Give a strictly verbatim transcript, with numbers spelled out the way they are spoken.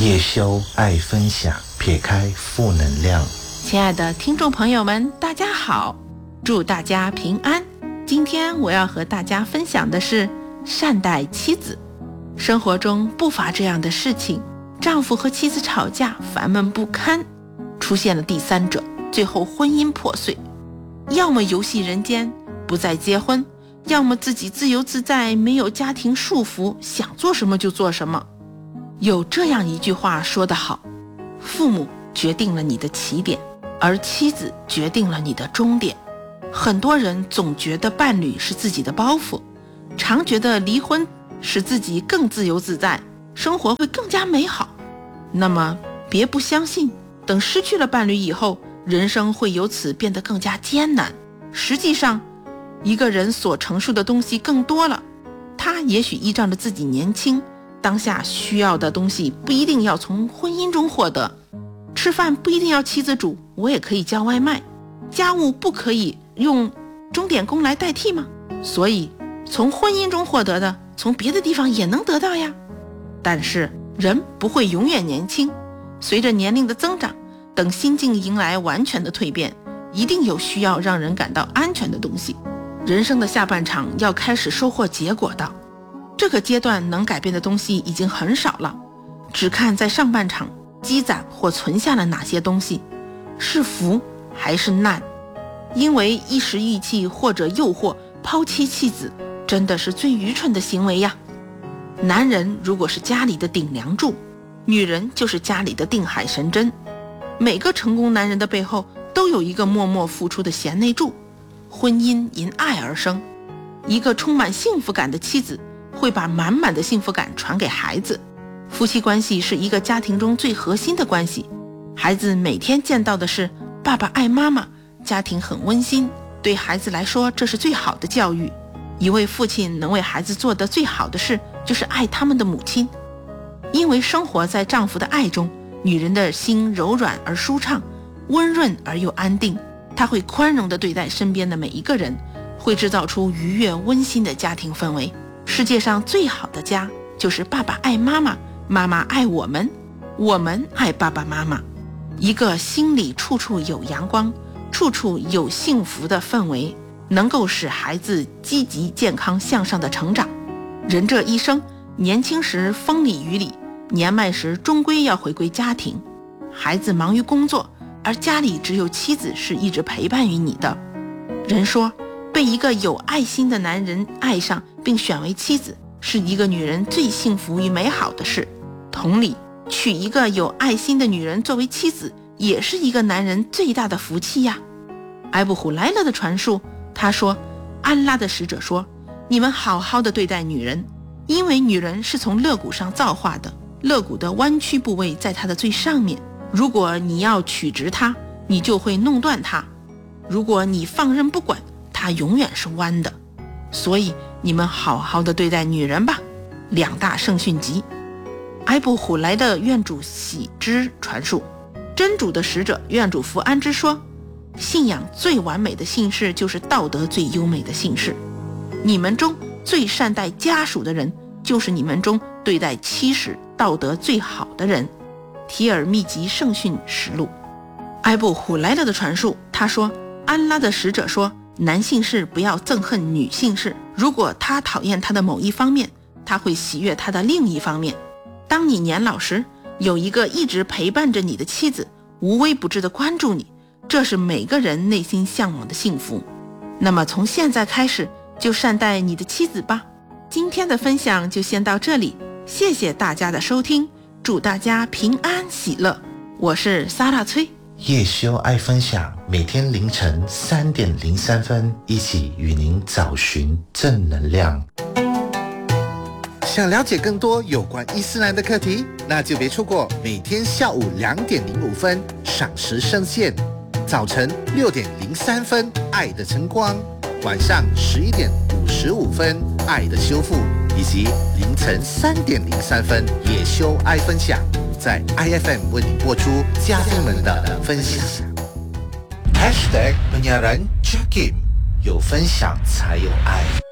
叶修爱分享，撇开负能量。 亲爱的听众朋友们，大家好，祝大家平安。今天我要和大家分享的是善待妻子。生活中不乏这样的事情，丈夫和妻子吵架，烦闷不堪，出现了第三者，最后婚姻破碎。要么游戏人间，不再结婚，要么自己自由自在，没有家庭束缚，想做什么就做什么。有这样一句话说得好，父母决定了你的起点，而妻子决定了你的终点。很多人总觉得伴侣是自己的包袱，常觉得离婚使自己更自由自在，生活会更加美好。那么别不相信，等失去了伴侣以后，人生会由此变得更加艰难。实际上，一个人所承受的东西更多了，他也许依仗着自己年轻，当下需要的东西不一定要从婚姻中获得。吃饭不一定要妻子煮，我也可以叫外卖。家务不可以用钟点工来代替吗？所以从婚姻中获得的，从别的地方也能得到呀。但是人不会永远年轻，随着年龄的增长，等心境迎来完全的蜕变，一定有需要让人感到安全的东西。人生的下半场要开始收获结果的，这个阶段能改变的东西已经很少了，只看在上半场积攒或存下了哪些东西，是福还是难。因为一时意气或者诱惑抛妻弃子，真的是最愚蠢的行为呀。男人如果是家里的顶梁柱，女人就是家里的定海神针。每个成功男人的背后都有一个默默付出的贤内助。婚姻因爱而生，一个充满幸福感的妻子会把满满的幸福感传给孩子。夫妻关系是一个家庭中最核心的关系，孩子每天见到的是爸爸爱妈妈，家庭很温馨，对孩子来说这是最好的教育。一位父亲能为孩子做的最好的事，就是爱他们的母亲。因为生活在丈夫的爱中，女人的心柔软而舒畅，温润而又安定，她会宽容地对待身边的每一个人，会制造出愉悦温馨的家庭氛围。世界上最好的家，就是爸爸爱妈妈，妈妈爱我们，我们爱爸爸妈妈。一个心里处处有阳光，处处有幸福的氛围，能够使孩子积极健康向上的成长。人这一生，年轻时风里雨里，年迈时终归要回归家庭。孩子忙于工作，而家里只有妻子是一直陪伴于你的。人说，被一个有爱心的男人爱上并选为妻子，是一个女人最幸福与美好的事。同理，娶一个有爱心的女人作为妻子，也是一个男人最大的福气呀。艾布虎莱勒的传述，他说，安拉的使者说，你们好好的对待女人，因为女人是从肋骨上造化的，肋骨的弯曲部位在她的最上面，如果你要取直它，你就会弄断它；如果你放任不管，它永远是弯的。所以你们好好的对待女人吧。两大圣训集。埃布虎莱的愿主喜之传述，真主的使者愿主福安之说，信仰最完美的姓氏就是道德最优美的姓氏。你们中最善待家属的人，就是你们中对待妻室道德最好的人。提尔密集圣训实录。埃布虎莱勒的传述，他说，安拉的使者说，男性士不要憎恨女性士，如果他讨厌他的某一方面，他会喜悦他的另一方面。当你年老时，有一个一直陪伴着你的妻子，无微不至地关注你，这是每个人内心向往的幸福。那么从现在开始，就善待你的妻子吧。今天的分享就先到这里，谢谢大家的收听，祝大家平安喜乐。我是萨拉崔。 叶修爱分享，每天凌晨三点零三分，一起与您找寻正能量。 想了解更多有关伊斯兰的课题，那就别错过每天下午两点零五分赏时圣线，早晨六点零三分爱的晨光，晚上十一点五十五分爱的修复，以及凌晨三点零三分叶修爱分享，在 I F M 为你播出家庭们的分享。 Hashtag penyiaran Jakim， 有分享才有爱。